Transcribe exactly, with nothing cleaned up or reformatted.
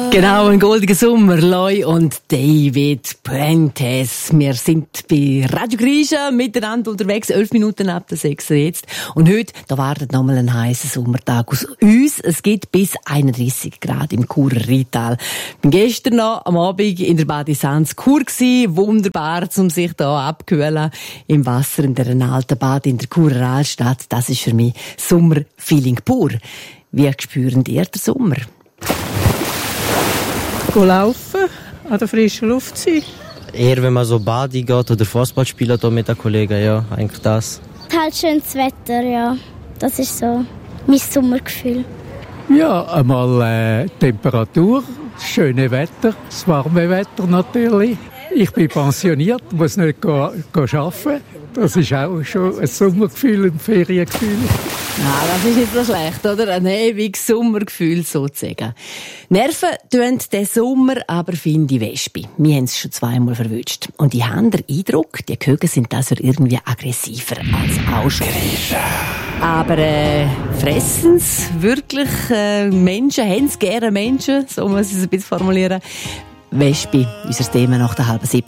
Genau, ein goldiger Sommer. Loi und David Puentes. Wir sind bei Radio Grisha miteinander unterwegs. Elf Minuten ab der sechs jetzt. Und heute, da wartet nochmal ein heißer Sommertag aus uns. Es geht bis einunddreissig Grad im Churer Rheintal. Ich bin gestern noch am Abend in der Badesanz Chur gsi. Wunderbar, um sich da abkühlen. Im Wasser in der alten Bad in der Churer Altstadt. Das ist für mich Sommerfeeling pur. Wie spüren ihr den Sommer? Go laufen, an der frischen Luft sein. Eher wenn man so baden geht oder Fußball spielt mit den Kollegen, ja, eigentlich das. Halt schönes Wetter, ja. Das ist so mein Sommergefühl. Ja, einmal äh, Temperatur, das schöne Wetter, das warme Wetter natürlich. Ich bin pensioniert, muss nicht go, go arbeiten. Das ist auch schon ein Sommergefühl, ein Feriengefühl. Ja, das ist nicht so schlecht, oder? Ein ewiges Sommergefühl sozusagen. Nerven tun den Sommer aber, finde ich, Wespe. Wir haben es schon zweimal verwünscht. Und ich habe den Eindruck, die Köge sind also irgendwie aggressiver als auch schon. Aber äh, fressen es wirklich äh, Menschen? Haben es gerne Menschen? So muss ich es ein bisschen formulieren. Wespe, unser Thema nach der halben sieben.